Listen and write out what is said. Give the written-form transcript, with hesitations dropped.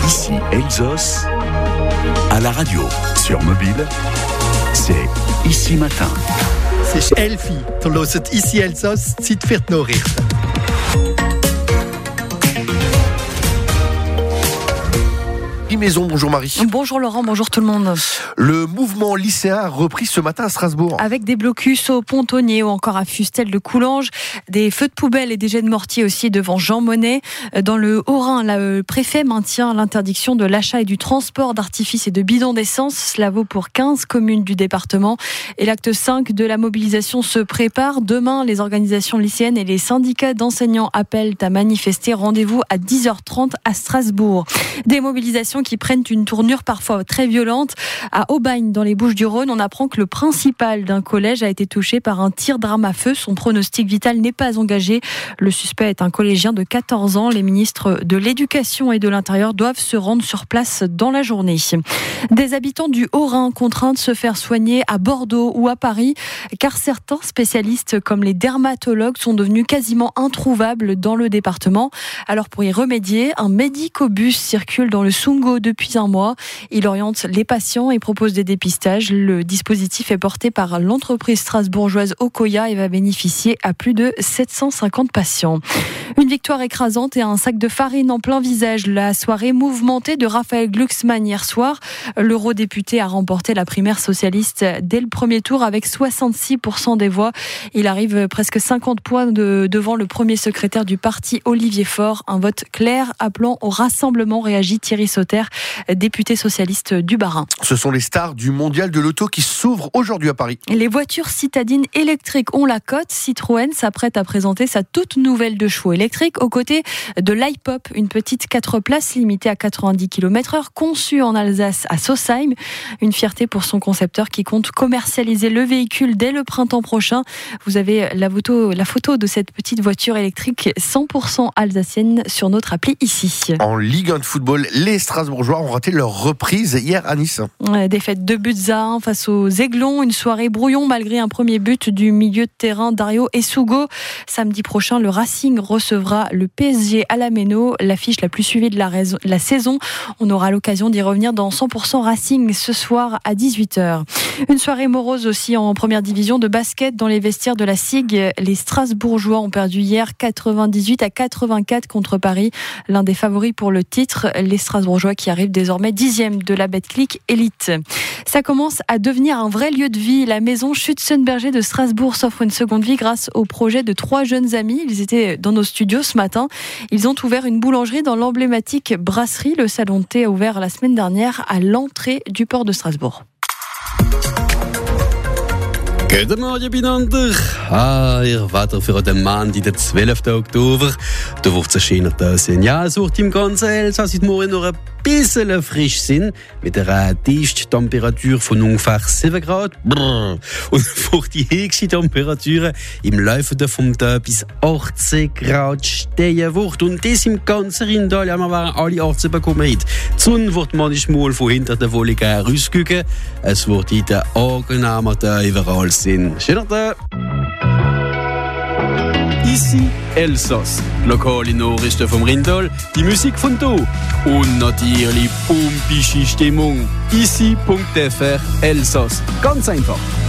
Ici Elsos, à la radio, sur mobile, c'est Ici Matin. C'est Elfi, du hört Ici Elsos, Zeit für die Nachrichten. Maison, bonjour Marie. Bonjour Laurent, bonjour tout le monde. Le mouvement lycéen a repris ce matin à Strasbourg. Avec des blocus au Pontonnier ou encore à Fustel de Coulanges, des feux de poubelle et des jets de mortier aussi devant Jean Monnet. Dans le Haut-Rhin, le préfet maintient l'interdiction de l'achat et du transport d'artifices et de bidons d'essence. Cela vaut pour 15 communes du département. Et l'acte 5 de la mobilisation se prépare. Demain, les organisations lycéennes et les syndicats d'enseignants appellent à manifester. Rendez-vous à 10h30 à Strasbourg. Des mobilisations qui prennent une tournure parfois très violente. À Aubagne, dans les Bouches-du-Rhône, on apprend que le principal d'un collège a été touché par un tir d'arme à feu. Son pronostic vital n'est pas engagé. Le suspect est un collégien de 14 ans. Les ministres de l'Éducation et de l'Intérieur doivent se rendre sur place dans la journée. Des habitants du Haut-Rhin contraints de se faire soigner à Bordeaux ou à Paris, car certains spécialistes comme les dermatologues sont devenus quasiment introuvables dans le département. Alors pour y remédier, un médicobus circule dans le Sungo depuis un mois. Il oriente les patients et propose des dépistages. Le dispositif est porté par l'entreprise strasbourgeoise Okoya et va bénéficier à plus de 750 patients. Une victoire écrasante et un sac de farine en plein visage. La soirée mouvementée de Raphaël Glucksmann hier soir. L'eurodéputé a remporté la primaire socialiste dès le premier tour avec 66% des voix. Il arrive presque 50 points devant le premier secrétaire du parti Olivier Faure. Un vote clair appelant au rassemblement, réagit Thierry Sauter, député socialiste du Bas-Rhin. Ce sont les stars du mondial de l'auto qui s'ouvrent aujourd'hui à Paris. Les voitures citadines électriques ont la cote. Citroën s'apprête à présenter sa toute nouvelle 2 chevaux électrique aux côtés de l'iPop, une petite 4 places limitée à 90 km/h, conçue en Alsace à Sausheim. Une fierté pour son concepteur qui compte commercialiser le véhicule dès le printemps prochain. Vous avez la photo de cette petite voiture électrique 100% alsacienne sur notre appli ici. En Ligue 1 de football, les Strasbourgeois ont raté leur reprise hier à Nice. Défaite 2-1 face aux Aiglons. Une soirée brouillon malgré un premier but du milieu de terrain Dario Essugo. Samedi prochain, le Racing recevra le PSG à la Méno, l'affiche la plus suivie de la saison. On aura l'occasion d'y revenir dans 100% Racing ce soir à 18h. Une soirée morose aussi en première division de basket dans les vestiaires de la SIG. Les Strasbourgeois ont perdu hier 98-84 contre Paris. L'un des favoris pour le titre, les Strasbourgeois qui arrivent désormais 10e de la Betclic Elite. Ça commence à devenir un vrai lieu de vie. La maison Schützenberger de Strasbourg s'offre une seconde vie grâce au projet de 3 jeunes amis. Ils étaient dans nos studios ce matin. Ils ont ouvert une boulangerie dans l'emblématique brasserie. Le salon de thé a ouvert la semaine dernière à l'entrée du port de Strasbourg. Guten Morgen miteinander. Ihr Wetter für den Montag, den 12. Oktober. Da wird es schöner da sein. Ja, es wird im ganzen Elsass heute Morgen noch ein bisschen frisch sein, mit einer Tiefsttemperatur von ungefähr 7 Grad. Und für die höchste Temperatur im Laufe vom Tag bis 18 Grad stehen wird. Und das im ganzen Rheintal, ja, wir werden alle 18 bekommen heute. Die Sonne wird manchmal von hinter der Wolke rausgucken. Es wird heute angenehmer da überall sein. Schöner Tag! Ici Elsass, lokale Nachrichten vom Rheintal, die Musik von hier und natürlich pumpische Stimmung. Ici.fr Elsass, ganz einfach.